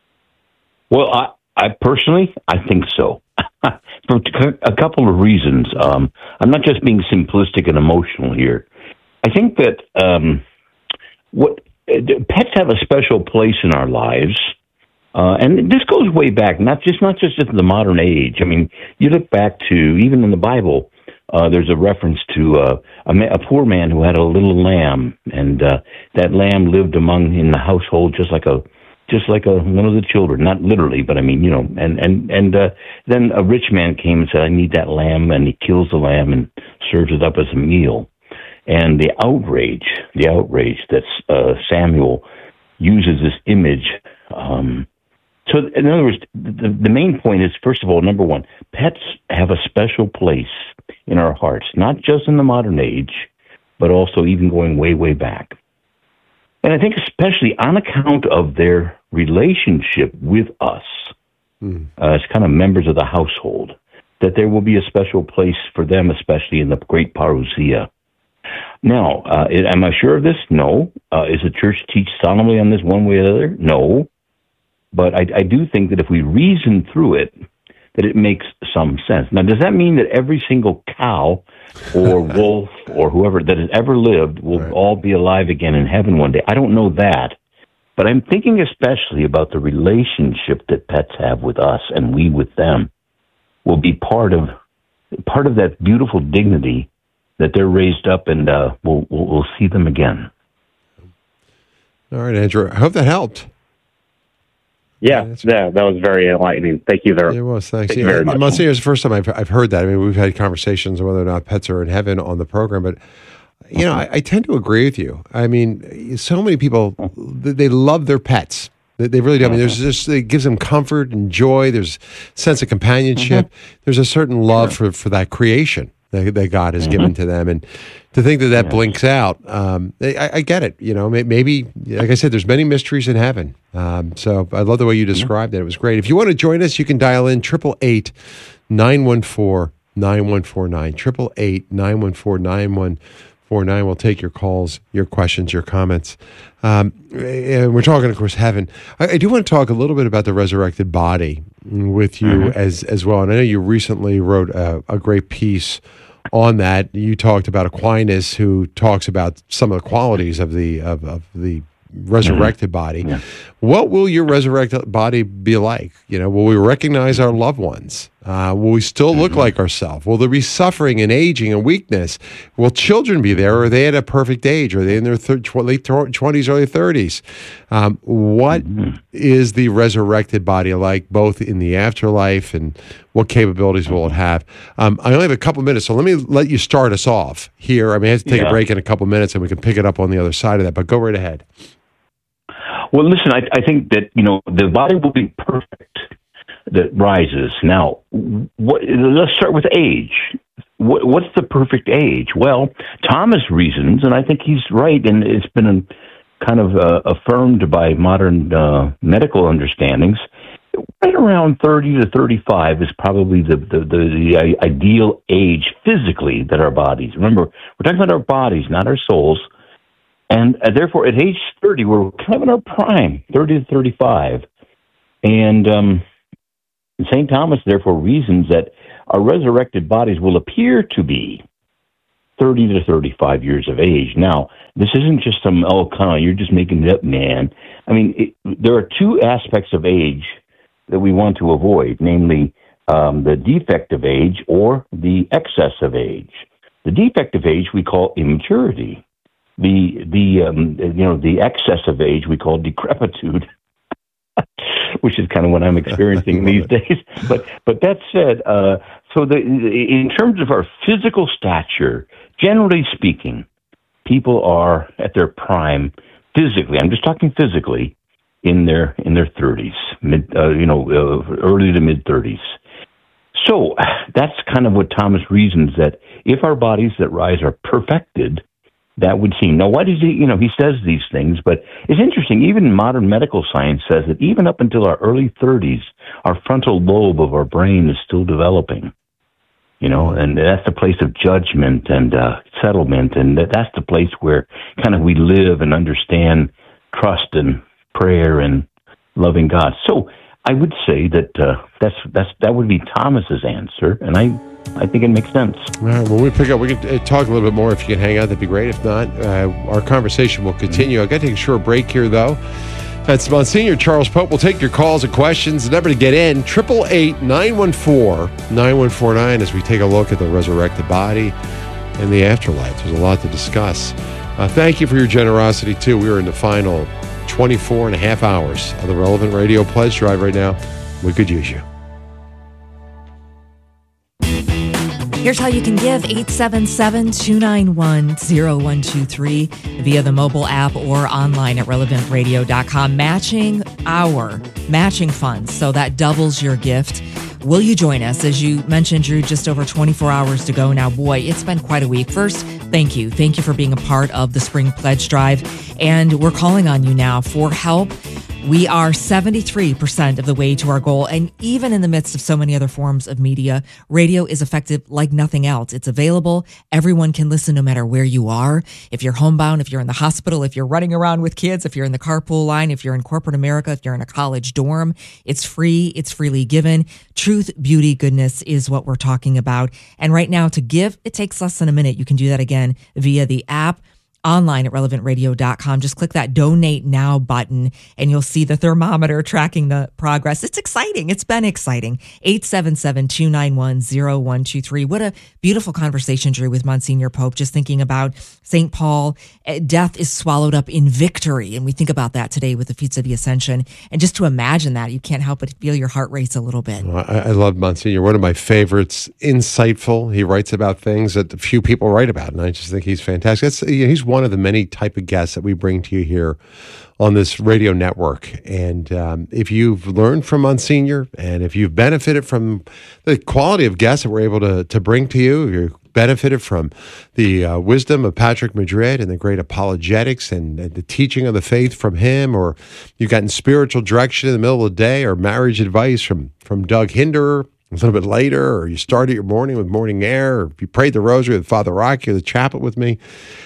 Well, I, I personally, I think so. For a couple of reasons. Um, I'm not just being simplistic and emotional here. I think that um, what pets have a special place in our lives. Uh, and this goes way back, not just not just in the modern age. I mean, you look back to, even in the Bible, uh, there's a reference to uh, a, ma- a poor man who had a little lamb, and uh, that lamb lived among in the household just like a just like a one of the children, not literally, but I mean, you know. And and and uh, then a rich man came and said, "I need that lamb," and he kills the lamb and serves it up as a meal. And the outrage, the outrage that uh, Samuel uses this image. Um, So, in other words, the, the main point is, first of all, number one, pets have a special place in our hearts, not just in the modern age, but also even going way, way back. And I think especially on account of their relationship with us, mm. uh, as kind of members of the household, that there will be a special place for them, especially in the great parousia. Now, uh, am I sure of this? No. Uh, is the church teach solemnly on this one way or the other? No. But I, I do think that if we reason through it, that it makes some sense. Now, does that mean that every single cow or wolf or whoever that has ever lived will right. all be alive again in heaven one day? I don't know that. But I'm thinking especially about the relationship that pets have with us and we with them will be part of part of that beautiful dignity that they're raised up, and uh, we'll, we'll, we'll see them again. All right, Andrew. I hope that helped. Yeah, yeah, that was very enlightening. Thank you very much. It was, thanks. Thank yeah, you very much. Monsignor, it's the first time I've, I've heard that. I mean, we've had conversations on whether or not pets are in heaven on the program, but, you know, I, I tend to agree with you. I mean, so many people, they love their pets. They, they really do. I mean, there's just, it gives them comfort and joy. There's a sense of companionship. Mm-hmm. There's a certain love sure. for, for that creation that, that God has mm-hmm. given to them. And to think that that yeah. blinks out, um, I, I get it. You know, maybe, like I said, there's many mysteries in heaven. Um, so I love the way you described it. It was great. If you want to join us, you can dial in triple eight nine one four nine one four nine triple eight nine one four nine one four nine. We'll take your calls, your questions, your comments. Um, and we're talking, of course, heaven. I, I do want to talk a little bit about the resurrected body with you mm-hmm. as as well. And I know you recently wrote a, a great piece on that. You talked about Aquinas, who talks about some of the qualities of the of, of the resurrected body. Yeah. What will your resurrected body be like? You know, will we recognize our loved ones? Uh, will we still look mm-hmm. like ourselves? Will there be suffering and aging and weakness? Will children be there? Or are they at a perfect age? Are they in their thir- tw- late twenties, early thirties? Um, what mm-hmm. is the resurrected body like, both in the afterlife, and what capabilities will it have? Um, I only have a couple minutes, so let me let you start us off here. I mean, I have to take yeah. a break in a couple minutes, and we can pick it up on the other side of that, but go right ahead. Well, listen, I, I think that, you know, the body will be perfect that rises. Now, what, let's start with age. What, what's the perfect age? Well, Thomas reasons, and I think he's right, and it's been kind of uh, affirmed by modern uh, medical understandings, right around thirty to thirty-five is probably the, the, the, the ideal age physically that our bodies, remember, we're talking about our bodies, not our souls, and uh, therefore at age thirty, we're kind of in our prime, thirty to thirty-five. And um, Saint Thomas therefore reasons that our resurrected bodies will appear to be thirty to thirty-five years of age. Now, this isn't just some, oh, come on, you're just making it up, man. I mean, it, there are two aspects of age that we want to avoid, namely um, the defect of age or the excess of age. The defect of age we call immaturity. The the um, you know the excess of age we call decrepitude, which is kind of what I'm experiencing these days. But but that said, uh, so the in terms of our physical stature, generally speaking, people are at their prime physically. I'm just talking physically. In their in their thirties, mid uh, you know uh, early to mid thirties. So that's kind of what Thomas reasons, that if our bodies that rise are perfected, that would seem. Now, why does he? You know, he says these things, but it's interesting. Even modern medical science says that even up until our early thirties, our frontal lobe of our brain is still developing. You know, and that's the place of judgment and uh, settlement, and that's the place where kind of we live and understand trust and prayer and loving God. So I would say that uh, that's that's that would be Thomas's answer, and I I think it makes sense. All right, when we pick up, we can uh, talk a little bit more. If you can hang out, that'd be great. If not, uh, our conversation will continue. I've got to take a short break here, though. That's Monsignor Charles Pope. We'll take your calls and questions. The number to get in, eight eight eight, nine one four, nine one four nine, as we take a look at the resurrected body and the afterlife. There's a lot to discuss. Uh, thank you for your generosity, too. We are in the final twenty-four and a half hours of the Relevant Radio Pledge Drive right now. We could use you. Here's how you can give: eight seven seven, two nine one, zero one two three via the mobile app or online at relevant radio dot com. Matching our matching funds, so that doubles your gift. Will you join us? As you mentioned, Drew, just over twenty-four hours to go now. Boy, it's been quite a week. First, thank you. Thank you for being a part of the Spring Pledge Drive. And we're calling on you now for help. We are seventy-three percent of the way to our goal. And even in the midst of so many other forms of media, radio is effective like nothing else. It's available. Everyone can listen no matter where you are. If you're homebound, if you're in the hospital, if you're running around with kids, if you're in the carpool line, if you're in corporate America, if you're in a college dorm, it's free. It's freely given. Truth, beauty, goodness is what we're talking about. And right now, to give, it takes less than a minute. You can do that again via the app. Online at relevant radio dot com. Just click that donate now button and you'll see the thermometer tracking the progress. It's exciting. It's been exciting. eight seven seven, two nine one, zero one two three. What a beautiful conversation, Drew, with Monsignor Pope, just thinking about Saint Paul. Death is swallowed up in victory. And we think about that today with the Feast of the Ascension. And just to imagine that, you can't help but feel your heart race a little bit. Well, I, I love Monsignor. One of my favorites. Insightful. He writes about things that few people write about. And I just think he's fantastic. That's, he's one of the many type of guests that we bring to you here on this radio network. And um, if you've learned from Monsignor and if you've benefited from the quality of guests that we're able to, to bring to you, you're benefited from the uh, wisdom of Patrick Madrid and the great apologetics and, and the teaching of the faith from him, or you've gotten spiritual direction in the middle of the day, or marriage advice from, from Doug Hinderer a little bit later, or you started your morning with Morning Air, or you prayed the rosary with Father Rocky or the chaplet with me,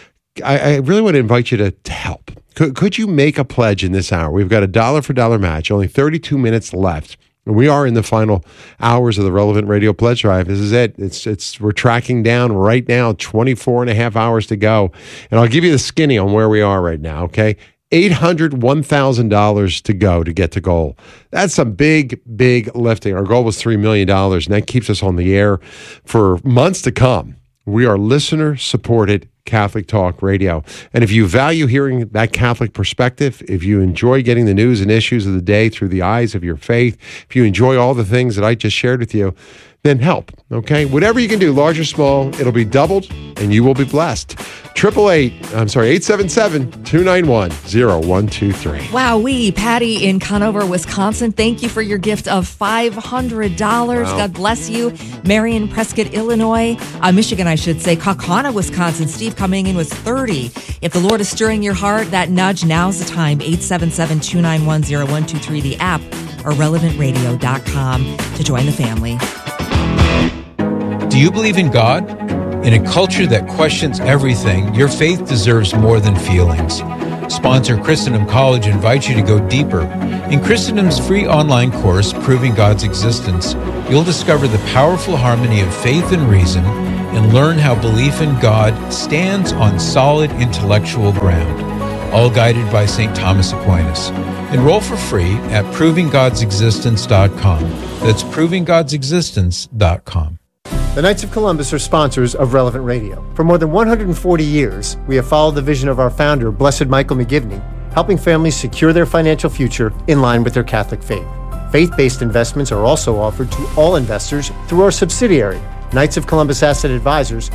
I, I really want to invite you to, to help. Could, could you make a pledge in this hour? We've got a dollar for dollar match, only thirty-two minutes left. And we are in the final hours of the Relevant Radio Pledge Drive. This is it. It's it's we're tracking down right now, twenty-four and a half hours to go. And I'll give you the skinny on where we are right now, okay? eight hundred one thousand dollars to go to get to goal. That's some big, big lifting. Our goal was three million dollars, and that keeps us on the air for months to come. We are listener-supported Catholic Talk Radio. And if you value hearing that Catholic perspective, if you enjoy getting the news and issues of the day through the eyes of your faith, if you enjoy all the things that I just shared with you, then help, okay? Whatever you can do, large or small, it'll be doubled and you will be blessed. Triple eight, I'm sorry, eight seven seven, two nine one, zero one two three. Wow, we, Patty in Conover, Wisconsin, thank you for your gift of five hundred dollars. Wow. God bless you. Marion, Prescott, Illinois, uh, Michigan, I should say, Kaukauna, Wisconsin. Steve coming in was thirty. If the Lord is stirring your heart, that nudge, now's the time. eight seven seven, two nine one, zero one two three, the app, or relevant radio dot com to join the family. Do you believe in God? In a culture that questions everything, your faith deserves more than feelings. Sponsor Christendom College invites you to go deeper. In Christendom's free online course, Proving God's Existence, you'll discover the powerful harmony of faith and reason and learn how belief in God stands on solid intellectual ground, all guided by Saint Thomas Aquinas. Enroll for free at proving gods existence dot com. That's proving gods existence dot com. The Knights of Columbus are sponsors of Relevant Radio. For more than one hundred forty years, we have followed the vision of our founder, Blessed Michael McGivney, helping families secure their financial future in line with their Catholic faith. Faith-based investments are also offered to all investors through our subsidiary, Knights of Columbus Asset Advisors,